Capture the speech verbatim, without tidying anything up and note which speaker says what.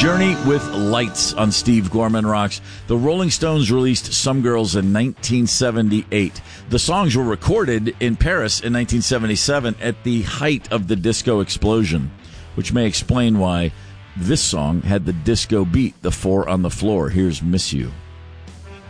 Speaker 1: Journey with Lights on Steve Gorman Rocks. The Rolling Stones released Some Girls in nineteen seventy-eight. The songs were recorded in Paris in nineteen seventy-seven at the height of the disco explosion, which may explain why this song had the disco beat, the Four on the Floor. Here's Miss You.